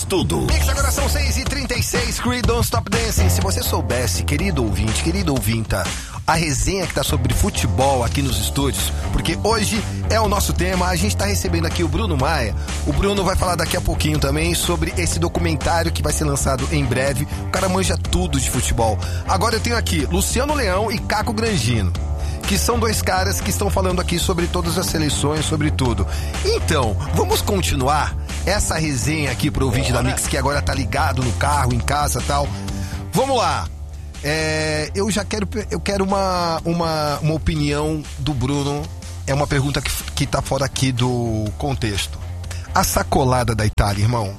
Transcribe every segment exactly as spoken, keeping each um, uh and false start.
tudo. Mix, agora são seis e trinta e seis, Creed Don't Stop Dancing. Se você soubesse, querido ouvinte, querido ouvinta, a resenha que tá sobre futebol aqui nos estúdios, porque hoje é o nosso tema. A gente tá recebendo aqui o Bruno Maia. O Bruno vai falar daqui a pouquinho também sobre esse documentário que vai ser lançado em breve. O cara manja tudo de futebol. Agora eu tenho aqui Luciano Leão e Caco Grangino, que são dois caras que estão falando aqui sobre todas as seleções, sobre tudo. Então, vamos continuar essa resenha aqui pro ouvinte da Mix, que agora tá ligado no carro, em casa e tal. Vamos lá. É, eu já quero, eu quero uma, uma, uma opinião do Bruno. É uma pergunta que, que tá fora aqui do contexto. A sacolada da Itália, irmão.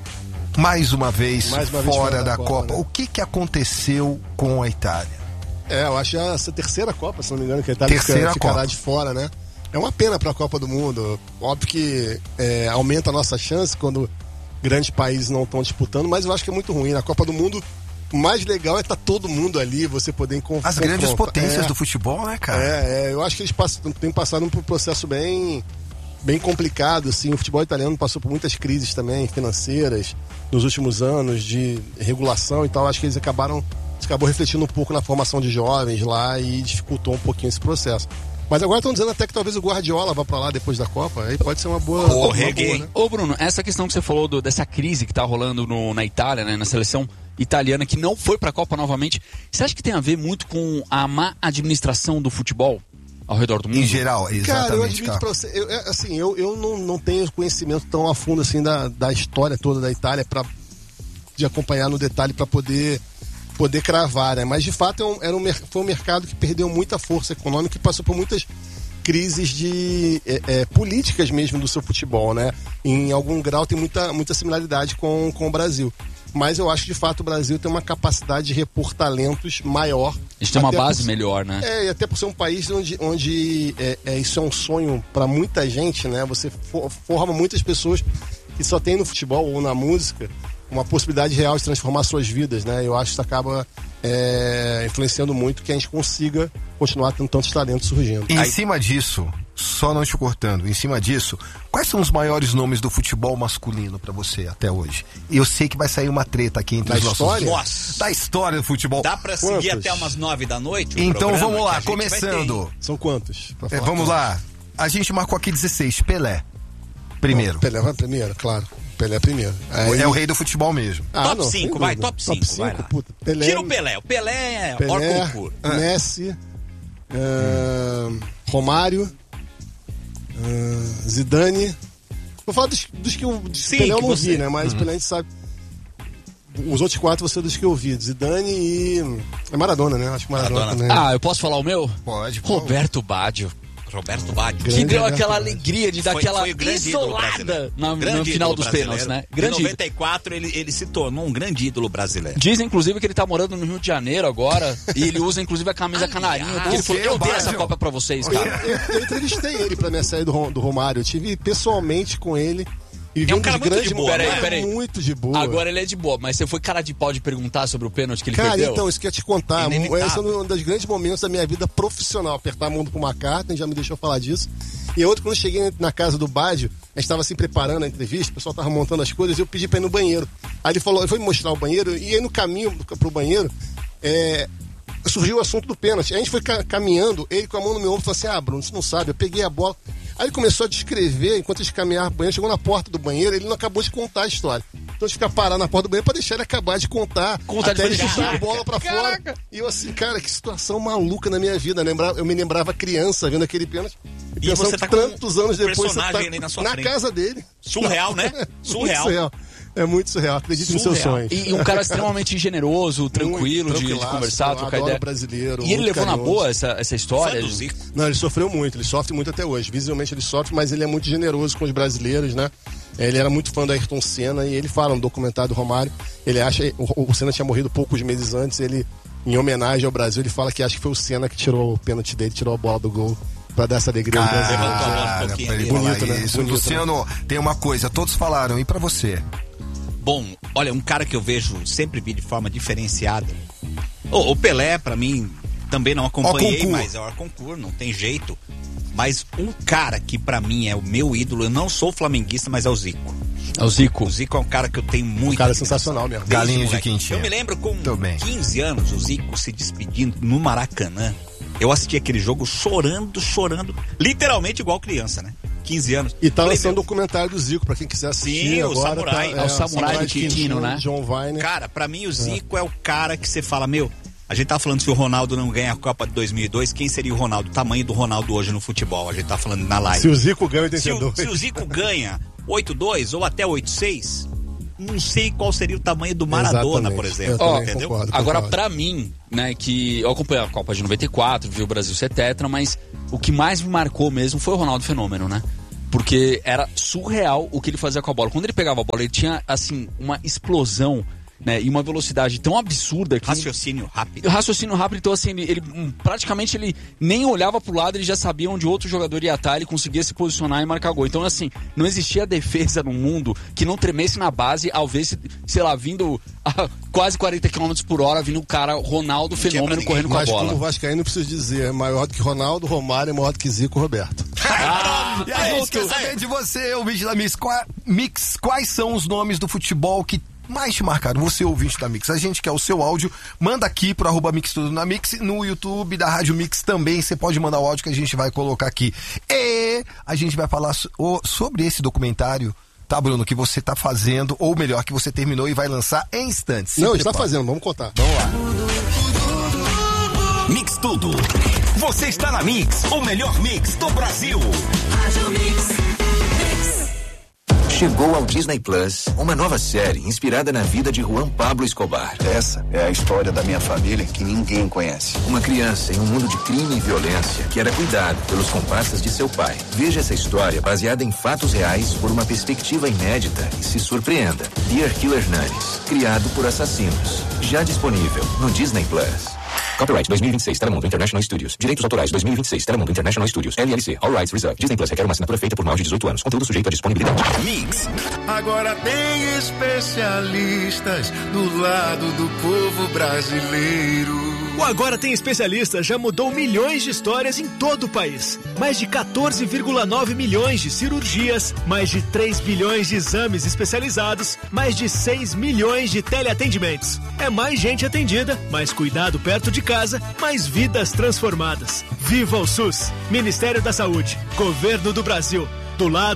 Mais uma vez, Mais uma fora, vez fora da, da Copa. Copa. Né? O que que aconteceu com a Itália? É, eu acho essa terceira Copa, se não me engano, que a Itália fica, ficará de fora, né? É uma pena para a Copa do Mundo. Óbvio que é, aumenta a nossa chance quando grandes países não estão disputando, mas eu acho que é muito ruim. Na Copa do Mundo, o mais legal é estar todo mundo ali, você poder encontrar. As grandes potências é, do futebol, né, cara? É, é, eu acho que eles passam, têm passado por um processo bem, bem complicado, assim. O futebol italiano passou por muitas crises também, financeiras, nos últimos anos, de regulação e tal. Acho que eles acabaram, acabou refletindo um pouco na formação de jovens lá e dificultou um pouquinho esse processo. Mas agora estão dizendo até que talvez o Guardiola vá pra lá depois da Copa. Aí pode ser uma boa... Oh, uma boa, né? Ô Bruno, essa questão que você falou do, dessa crise que tá rolando no, na Itália, né, na seleção italiana, que não foi pra Copa novamente, você acha que tem a ver muito com a má administração do futebol ao redor do mundo? Em geral, exatamente. Cara, eu admito pra você, eu, assim, eu, eu não, não tenho conhecimento tão a fundo assim da, da história toda da Itália pra, de acompanhar no detalhe pra poder... poder cravar, né? Mas de fato é um, era um, foi um mercado que perdeu muita força econômica e passou por muitas crises de é, é, políticas mesmo do seu futebol, né? Em algum grau tem muita, muita similaridade com, com o Brasil. Mas eu acho que de fato o Brasil tem uma capacidade de repor talentos maior. A gente tem uma base por, melhor, né? É, e até por ser um país onde, onde é, é, isso é um sonho para muita gente, né? Você for, forma muitas pessoas que só tem no futebol ou na música uma possibilidade real de transformar suas vidas, né? Eu acho que isso acaba é, influenciando muito que a gente consiga continuar tendo tantos talentos surgindo. Em Aí... cima disso, só não te cortando, em cima disso, quais são os maiores nomes do futebol masculino pra você até hoje? Eu sei que vai sair uma treta aqui entre da os história? nossos... Nossa. Da história do futebol. Dá pra seguir Quantos? até umas nove da noite? Então programa, vamos lá, que a gente começando. São quantos? É, vamos lá. A gente marcou aqui dezesseis. Pelé. Primeiro. Bom, Pelé vai primeiro, claro. Pelé primeiro. Aí... É o rei do futebol mesmo. Ah, top cinco, vai, top cinco. Vai lá. Puta, Pelé, Tira o Pelé. O Pelé é Pelé, hors concurso. Messi, uh, Romário, uh, Zidane. Vou falar dos, dos que eu. Dos Sim, Pelé eu que não você... vi, né? Mas Uhum. Pelé a gente sabe. Os outros quatro você dos que eu vi. Zidane e. É Maradona, né? Acho que Maradona, Maradona. também. Ah, eu posso falar o meu? Pode. pô. Roberto Baggio. Roberto Baggio. Que Grande deu Roberto aquela Baggio. alegria de dar Foi- aquela foi o grande ídolo isolada brasileiro. na- no Grande final ídolo dos brasileiro. pênaltis, né? Em Grande ídolo. noventa e quatro ele, ele se tornou um grande ídolo brasileiro. Dizem, inclusive, que ele tá morando no Rio de Janeiro agora. E ele usa, inclusive, a camisa Aliás, canarinho. Porque ele falou, o quê, eu dei Baggio? essa Copa pra vocês, Eu, cara. eu- eu entrevistei ele pra minha série do, Rom- do Romário. Eu tive pessoalmente com ele. E vi É um um cara dos muito grandes de boa, momentos. né? Peraí, peraí. Muito de boa. Agora ele é de boa, mas você foi cara de pau de perguntar sobre o pênalti que ele Cara, perdeu? então, isso que eu ia te contar. Inimitável. Esse é um dos grandes momentos da minha vida profissional. Apertar a mão com uma carta, já me deixou falar disso. E outro, quando eu cheguei na casa do Baggio, a gente estava assim preparando a entrevista, o pessoal estava montando as coisas, e eu pedi pra ir no banheiro. Aí ele falou, eu fui me mostrar o banheiro, e aí no caminho pro banheiro, é, surgiu o assunto do pênalti. Aí a gente foi ca- caminhando, ele com a mão no meu ombro falou assim: ah, Bruno, você não sabe, eu peguei a bola. Aí ele começou a descrever, enquanto eles caminhavam pro banheiro, chegou na porta do banheiro, ele não acabou de contar a história. Então a gente fica parado na porta do banheiro pra deixar ele acabar de contar, Contar até de ele chutar a verdade. bola pra Caraca. fora. E eu assim, cara, que situação maluca na minha vida. Lembrava, eu me lembrava criança vendo aquele pênalti. E pensando você tá que com tantos anos um depois você personagem tá ali na sua na frente. casa dele. Surreal, né? Muito Surreal. surreal. É muito surreal. Acredite nos seus Surreal. sonhos. E, e um cara extremamente generoso, tranquilo de, de tranquilaço, conversar, trocar adoro ideia. brasileiro, E ele muito levou na carinhoso. boa essa, essa história? Fã do Zico. Não, ele sofreu muito, ele sofre muito até hoje. Visivelmente ele sofre, mas ele é muito generoso com os brasileiros, né? Ele era muito fã da Ayrton Senna e ele fala no documentário do Romário, ele acha, o, o Senna tinha morrido poucos meses antes, ele, em homenagem ao Brasil, ele fala que acha que foi o Senna que tirou o pênalti dele, tirou a bola do gol pra dar essa alegria ao Brasil. levantou a bola um Cara, pouquinho pra ele ali. falar Bonito, né? isso. Bonito, Luciano, tem uma coisa, todos falaram, e pra você? Bom, olha, um cara que eu vejo, sempre vi de forma diferenciada. O, o Pelé, pra mim, também não acompanhei, concurso. mas é o concurso, não tem jeito. Mas um cara que pra mim é o meu ídolo, eu não sou flamenguista, mas é o Zico. É o Zico. O Zico é um cara que eu tenho muito. Um cara sensacional mesmo. Galinha de quentinha. Eu me lembro com Tô bem. quinze anos, o Zico se despedindo no Maracanã. Eu assisti aquele jogo chorando, chorando, literalmente igual criança, né? quinze anos. E tá Falei, lançando um meu, documentário do Zico, pra quem quiser assistir. Sim, o agora Samurai. Tá, É o Samurai de Quintino, né? John Vine. Cara, pra mim o Zico é. é o cara que você fala, meu, a gente tá falando se o Ronaldo não ganha a Copa de dois mil e dois, quem seria o Ronaldo? O tamanho do Ronaldo hoje no futebol, a gente tá falando na live. Se o Zico ganha Se oitenta e dois. o, se o Zico ganha oito a dois ou até oito a seis, não sei qual seria o tamanho do Maradona, Exatamente. por exemplo. Eu também Entendeu? concordo, Agora, concordo. pra mim, né, que eu acompanhei a Copa de noventa e quatro, vi o Brasil ser tetra, mas o que mais me marcou mesmo foi o Ronaldo Fenômeno, né? Porque era surreal o que ele fazia com a bola. Quando ele pegava a bola, ele tinha, assim, uma explosão, né, e uma velocidade tão absurda que... Raciocínio rápido. Raciocínio rápido, então assim, ele, ele hum, praticamente ele nem olhava pro lado, ele já sabia onde outro jogador ia estar, ele conseguia se posicionar e marcar gol. Então assim, não existia defesa no mundo que não tremesse na base ao ver, se, sei lá, vindo a quase quarenta quilômetros por hora, vindo o cara Ronaldo Fenômeno correndo com a Mas bola. como vascaíno, preciso dizer, é maior do que Ronaldo, Romário, é maior do que Zico, Roberto. Ah, E aí, a gente quer saber de você, ouvinte da Mix, qua- Mix, quais são os nomes do futebol que mais te marcaram? Você, ouvinte da Mix, a gente quer o seu áudio, manda aqui pro arroba Mix Tudo na Mix, no YouTube da Rádio Mix também, você pode mandar o áudio que a gente vai colocar aqui. E a gente vai falar so- o- sobre esse documentário, tá, Bruno, que você tá fazendo, ou melhor, que você terminou e vai lançar em instantes. Se Não, está prepara. fazendo, vamos contar. Vamos lá. Mix Tudo. Você está na Mix, o melhor mix do Brasil. Chegou ao Disney Plus uma nova série inspirada na vida de Juan Pablo Escobar. Essa é a história da minha família que ninguém conhece. Uma criança em um mundo de crime e violência que era cuidado pelos comparsas de seu pai. Veja essa história baseada em fatos reais por uma perspectiva inédita e se surpreenda. Dear Killer Nannies, criado por assassinos. Já disponível no Disney Plus. Copyright dois mil e vinte e seis, Telemundo International Studios. Direitos autorais dois mil e vinte e seis, Telemundo International Studios. L L C, All Rights Reserved. Disney Plus requer uma assinatura feita por mais de dezoito anos. Conteúdo sujeito à disponibilidade. Mix. Agora tem especialistas do lado do povo brasileiro. O Agora Tem Especialistas já mudou milhões de histórias em todo o país. Mais de quatorze vírgula nove milhões de cirurgias, mais de três bilhões de exames especializados, mais de seis milhões de teleatendimentos. É mais gente atendida, mais cuidado perto de casa, mais vidas transformadas. Viva o SUS! Ministério da Saúde, Governo do Brasil. Do lado